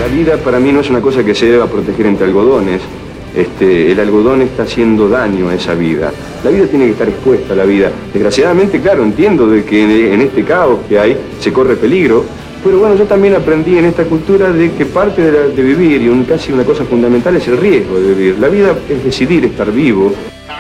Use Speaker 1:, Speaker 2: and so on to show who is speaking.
Speaker 1: La vida para mí no es una cosa que se deba proteger entre algodones. El algodón está haciendo daño a esa vida. La vida tiene que estar expuesta a la vida. Desgraciadamente, claro, entiendo de que en este caos que hay se corre peligro, pero bueno, yo también aprendí en esta cultura de que parte de vivir, y casi una cosa fundamental, es el riesgo de vivir. La vida es decidir estar vivo.